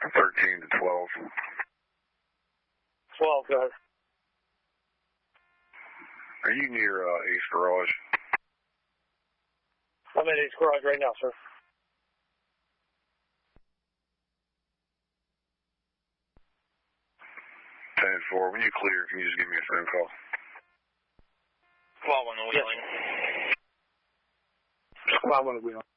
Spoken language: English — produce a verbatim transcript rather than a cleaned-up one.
thirteen to twelve. twelve, go ahead. Are you near uh, Ace Garage? I'm at Ace Garage right now, sir. ten four, when you clear, can you just give me a phone call? Squad one to Wheeling. Squad one to Wheeling.